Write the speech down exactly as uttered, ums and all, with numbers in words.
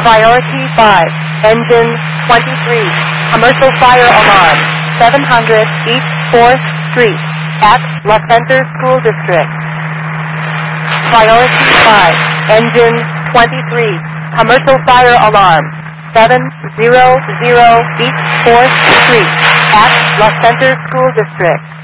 Priority five, Engine twenty-three, Commercial Fire Alarm, seven hundred East fourth Street, at La Center School District. Priority five, Engine twenty-three, Commercial Fire Alarm, seven hundred East fourth Street, at La Center School District.